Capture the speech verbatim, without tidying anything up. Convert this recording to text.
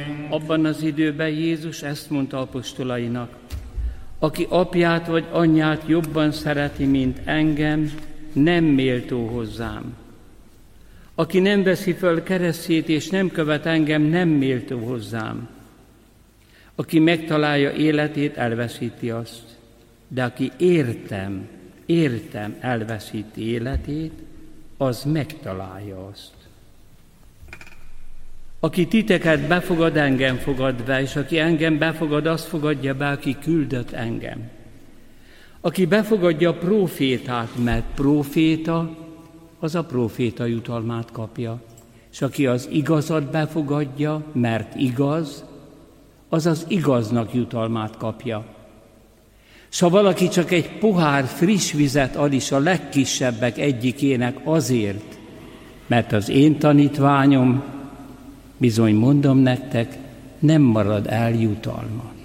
Abban az időben Jézus ezt mondta apostolainak: aki apját vagy anyját jobban szereti, mint engem, nem méltó hozzám. Aki nem veszi föl keresztjét és nem követ engem, nem méltó hozzám. Aki megtalálja életét, elveszíti azt. De aki értem, értem elveszíti életét, az megtalálja azt. Aki titeket befogad, engem fogad be, és aki engem befogad, azt fogadja be, aki küldött engem. Aki befogadja a prófétát, mert próféta, az a próféta jutalmát kapja. És aki az igazat befogadja, mert igaz, az az igaznak jutalmát kapja. S ha valaki csak egy pohár friss vizet ad is a legkisebbek egyikének azért, mert az én tanítványom, bizony mondom nektek, nem marad el jutalma.